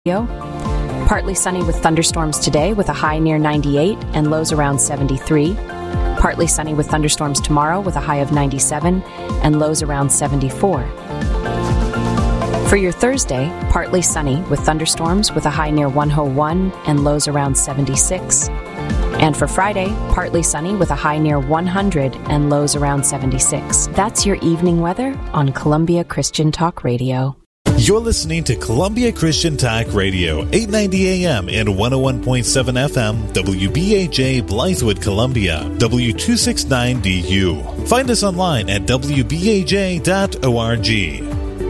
Partly sunny with thunderstorms today with a high near 98 and lows around 73. Partly sunny with thunderstorms tomorrow with a high of 97 and lows around 74. For your Thursday, partly sunny with thunderstorms with a high near 101 and lows around 76. And for Friday, partly sunny with a high near 100 and lows around 76. That's your evening weather on Columbia Christian Talk Radio. You're listening to Columbia Christian Talk Radio, 890 AM and 101.7 FM, WBAJ Blythewood, Columbia, W269DU. Find us online at WBAJ.org.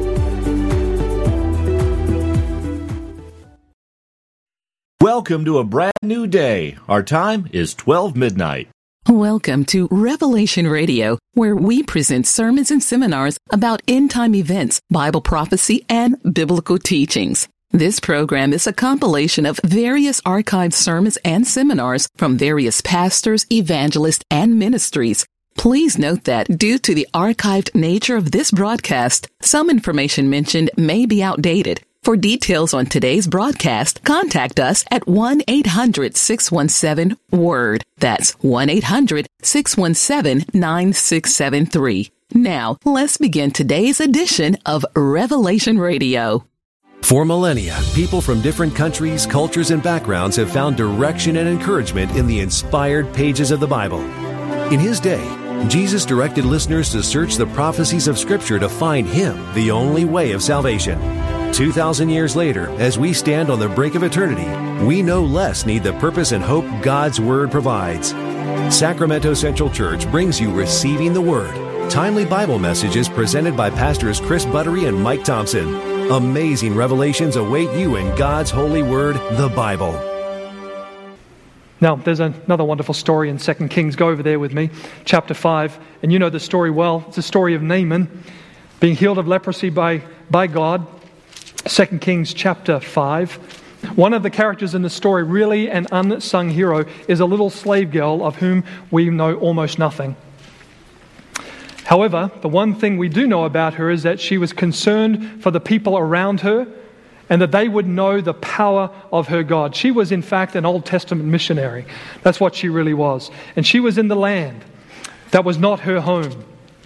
Welcome to a brand new day. Our time is 12 midnight. Welcome to Revelation Radio, where we present sermons and seminars about end-time events, Bible prophecy, and biblical teachings. This program is a compilation of various archived sermons and seminars from various pastors, evangelists, and ministries. Please note that due to the archived nature of this broadcast, some information mentioned may be outdated. For details on today's broadcast, contact us at 1-800-617-WORD. That's 1-800-617-9673. Now, let's begin today's edition of Revelation Radio. For millennia, people from different countries, cultures, and backgrounds have found direction and encouragement in the inspired pages of the Bible. In His day, Jesus directed listeners to search the prophecies of Scripture to find Him, the only way of salvation. 2,000 years later, as we stand on the brink of eternity, we no less need the purpose and hope God's Word provides. Sacramento Central Church brings you Receiving the Word, timely Bible messages presented by Pastors Chris Buttery and Mike Thompson. Amazing revelations await you in God's holy Word, the Bible. Now, there's another wonderful story in 2 Kings. Go over there with me, chapter 5. And you know the story well. It's the story of Naaman being healed of leprosy by God. 2 Kings chapter 5. One of the characters in the story, really an unsung hero, is a little slave girl of whom we know almost nothing. However, the one thing we do know about her is that she was concerned for the people around her and that they would know the power of her God. She was, in fact, an Old Testament missionary. That's what she really was. And she was in the land that was not her home.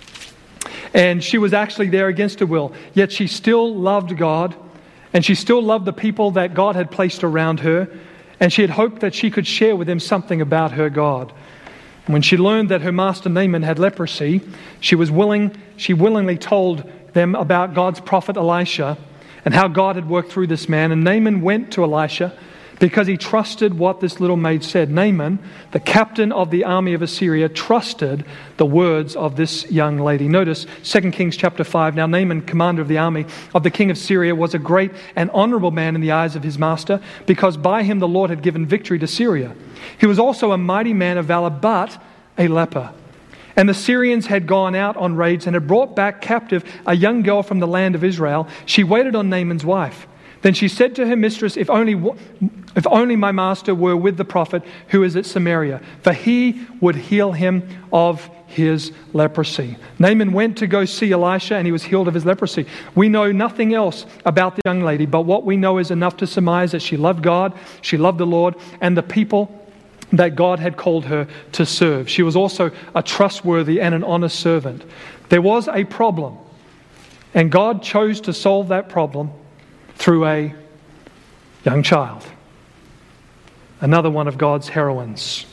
And she was actually there against her will. Yet she still loved God, and she still loved the people that God had placed around her, and she had hoped that she could share with them something about her God. When she learned that her master Naaman had leprosy, she willingly told them about God's prophet Elisha and how God had worked through this man. And Naaman went to Elisha because he trusted what this little maid said. Naaman, the captain of the army of Assyria, trusted the words of this young lady. Notice 2 Kings chapter 5. Now Naaman, commander of the army of the king of Syria, was a great and honorable man in the eyes of his master, because by him the Lord had given victory to Syria. He was also a mighty man of valor, but a leper. And the Syrians had gone out on raids and had brought back captive a young girl from the land of Israel. She waited on Naaman's wife. Then she said to her mistress, if only my master were with the prophet who is at Samaria, for he would heal him of his leprosy. Naaman went to go see Elisha, and he was healed of his leprosy. We know nothing else about the young lady, but what we know is enough to surmise that she loved God, she loved the Lord, and the people that God had called her to serve. She was also a trustworthy and an honest servant. There was a problem, and God chose to solve that problem through a young child. Another one of God's heroines.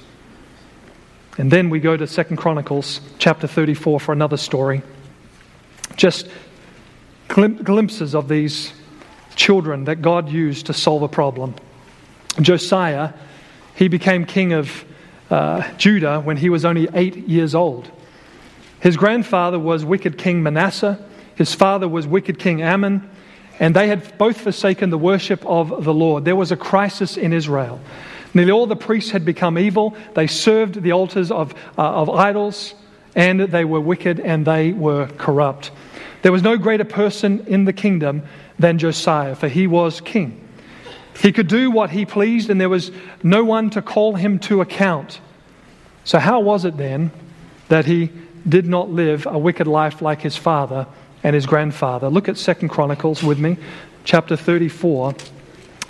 And then we go to 2 Chronicles chapter 34 for another story. Just glimpses of these children that God used to solve a problem. Josiah, he became king of Judah when he was only 8 years old. His grandfather was wicked King Manasseh. His father was wicked King Ammon. And they had both forsaken the worship of the Lord. There was a crisis in Israel. Nearly all the priests had become evil. They served the altars of idols, and they were wicked and they were corrupt. There was no greater person in the kingdom than Josiah, for he was king. He could do what he pleased, and there was no one to call him to account. So how was it then that he did not live a wicked life like his father and his grandfather? Look at 2 Chronicles with me, chapter 34.